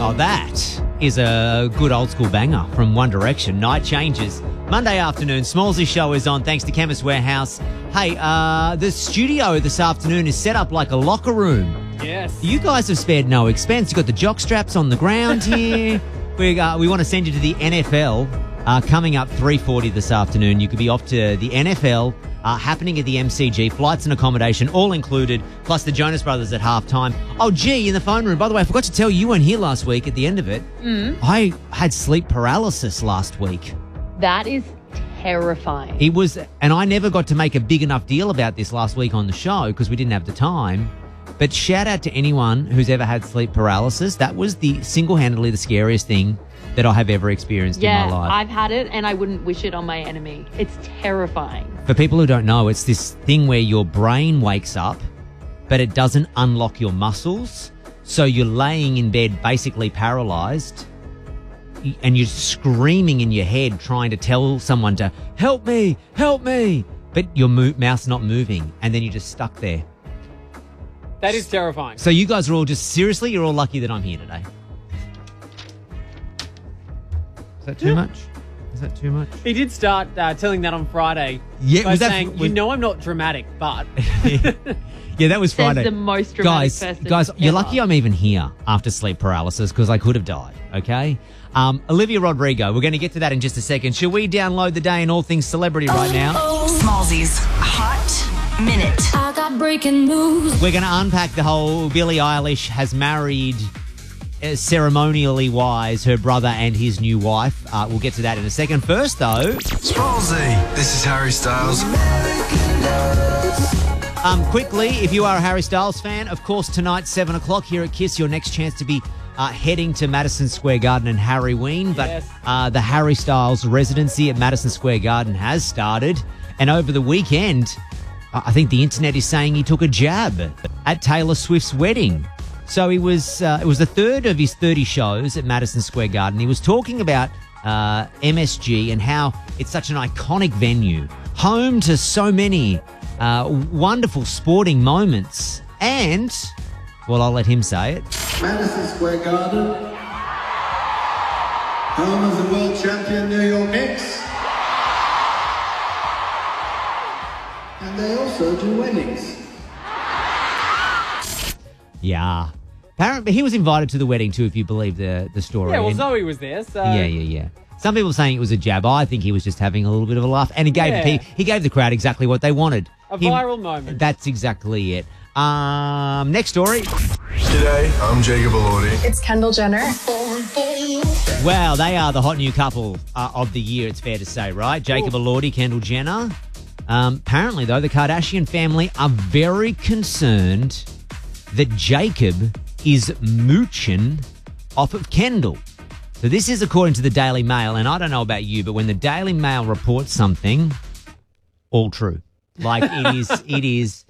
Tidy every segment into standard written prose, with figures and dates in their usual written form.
Now that is a good old school banger from One Direction. Night Changes. Monday afternoon, Smallsy show is on thanks to Chemist Warehouse. Hey, the studio this afternoon is set up like a locker room. Yes. You guys have spared no expense. You've got the jock straps on the ground here. We want to send you to the NFL coming up 3:40 this afternoon. You could be off to the NFL happening at the MCG. Flights and accommodation all included, plus the Jonas Brothers at halftime. Oh, gee, in the phone room. By the way, I forgot to tell you, weren't here last week at the end of it. I had sleep paralysis last week. That is terrifying. It was, and I never got to make a big enough deal about this last week on the show because we didn't have the time. But shout out to anyone who's ever had sleep paralysis. That was the single-handedly the scariest thing that I have ever experienced in my life. I've had it and I wouldn't wish it on my enemy. It's terrifying. For people who don't know, it's this thing where your brain wakes up, but it doesn't unlock your muscles. So you're laying in bed basically paralyzed and you're screaming in your head trying to tell someone to help me, but your mouth's not moving and then you're just stuck there. That is terrifying. So you guys are all just, seriously, you're all lucky that I'm here today. Is that too much? Is that too much? He did start telling that on Friday. Yeah, by was that saying, you know I'm not dramatic, but... Yeah, that was Friday. Says the most dramatic person Guys, you're ever. lucky I'm even here after sleep paralysis because I could have died, okay? Olivia Rodrigo, we're going to get to that in just a second. Shall we download the day in all things celebrity right now? Smallsy's Hot Minute. I got breaking news. We're going to unpack the whole Billie Eilish has married, ceremonially wise, her brother and his new wife. We'll get to that in a second. First, though... Smallsy, this is Harry Styles. Quickly, if you are a Harry Styles fan, of course, tonight, 7 o'clock here at KISS, your next chance to be heading to Madison Square Garden and Harryween. But Yes. the Harry Styles residency at Madison Square Garden has started. And over the weekend, I think the internet is saying he took a jab at Taylor Swift's wedding. So he was, it was the third of his 30 shows at Madison Square Garden. He was talking about MSG and how it's such an iconic venue, home to so many wonderful sporting moments. And, well, I'll let him say it. Madison Square Garden, home of the world champion New York Knicks. And they also do weddings. Yeah. Apparently, he was invited to the wedding too, if you believe the story. Yeah, well, And- Zoe was there, so... Yeah. Some people saying it was a jab. I think he was just having a little bit of a laugh. And he gave the crowd exactly what they wanted. A viral moment. That's exactly it. Next story. G'day, I'm Jacob Elordi. It's Kendall Jenner. Well, they are the hot new couple of the year, it's fair to say, right? Jacob Elordi, Kendall Jenner. Apparently, though, the Kardashian family are very concerned that Jacob is mooching off of Kendall. So this is according to the Daily Mail, and I don't know about you, but when the Daily Mail reports something, all true. Like it is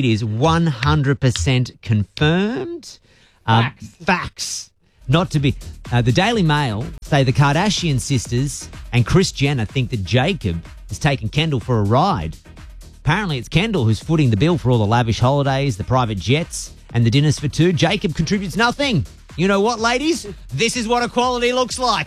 100% confirmed. Facts. Not to be. The Daily Mail say the Kardashian sisters and Kris Jenner think that Jacob is taking Kendall for a ride. Apparently, it's Kendall who's footing the bill for all the lavish holidays, the private jets, and the dinners for two. Jacob contributes nothing. You know what, ladies? This is what equality looks like.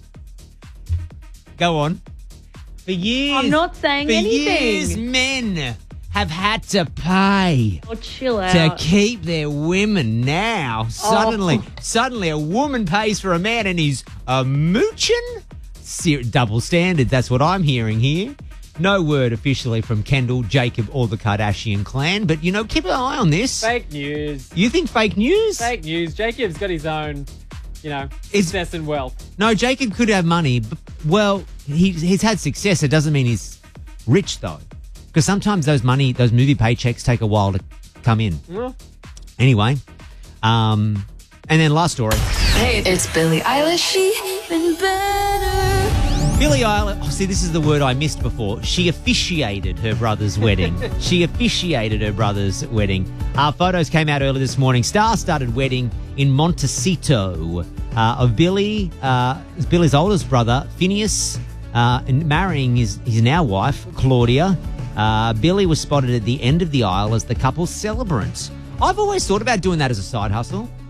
Go on. For years... I'm not saying for anything. years, men have had to pay Oh, chill to out. keep their women. Now, suddenly a woman pays for a man and he's a moochin'? Double standard, that's what I'm hearing here. No word officially from Kendall, Jacob, or the Kardashian clan, but, you know, keep an eye on this. Fake news. You think fake news? Fake news. Jacob's got his own, success and wealth. No, Jacob could have money. But, well, he's had success. It doesn't mean he's rich, though. Because sometimes those movie paychecks take a while to come in. Well, Anyway, and then last story. Hey, it's Billie Eilish. Even better. Billie Eilish, see, this is the word I missed before. She officiated her brother's wedding. Photos came out early this morning. Star-studded wedding in Montecito of Billie's oldest brother, Phineas, and marrying his now wife, Claudia. Billie was spotted at the end of the aisle as the couple's celebrant. I've always thought about doing that as a side hustle.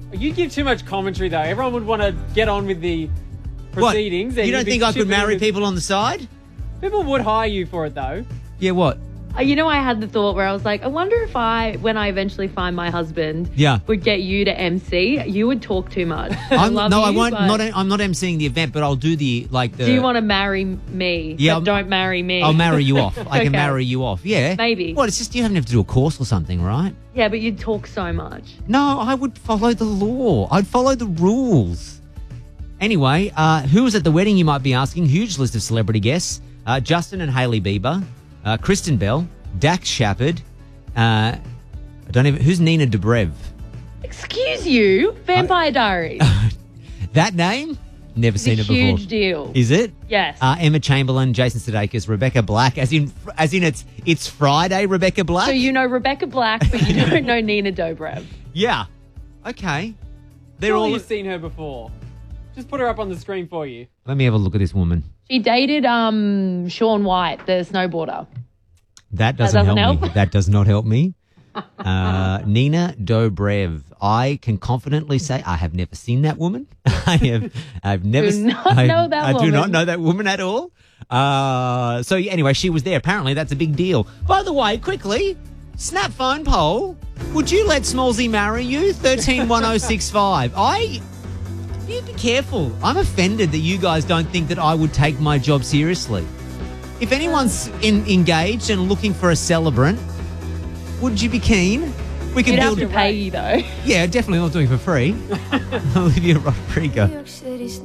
You give too much commentary, though. Everyone would want to get on with the What? proceedings. You don't think I could marry people on the side? People would hire you for it, though. Yeah, what? You know, I had the thought where I was like, I wonder if when I eventually find my husband, Yeah. would get you to MC. You would talk too much. I love you, won't. but I'm not emceeing the event, but I'll do the. Do you want to marry me? Yeah, but don't marry me. I'll marry you off. I can Okay. marry you off. Yeah, Maybe. Well, it's just you don't have to do a course or something, right? Yeah, but you'd talk so much. No, I would follow the law. I'd follow the rules. Anyway, who was at the wedding? You might be asking. Huge list of celebrity guests: Justin and Hailey Bieber, Kristen Bell, Dax Shepard. Who's Nina Dobrev? Excuse you, Vampire Diaries. That name? Never seen It's a it before. huge deal. Is it? Yes. Emma Chamberlain, Jason Sudeikis, Rebecca Black, as in it's Friday, Rebecca Black. So you know Rebecca Black, but you don't know Nina Dobrev. Yeah. Okay. They're Surely all. you've seen her before. Just put her up on the screen for you. Let me have a look at this woman. She dated Shaun White, the snowboarder. That doesn't doesn't help me. help? That does not help me. Nina Dobrev. I can confidently say I have never seen that woman. I've never. Do not know that I do woman. not know that woman at all. So anyway, she was there. Apparently, that's a big deal. By the way, quickly, snap phone poll. Would you let Smallsy marry you? 131065. You be careful. I'm offended that you guys don't think that I would take my job seriously. If anyone's engaged and looking for a celebrant, would you be keen? We can You'd have build. to pay you, though. Yeah, definitely not doing it for free. Olivia Rodrigo. New York City's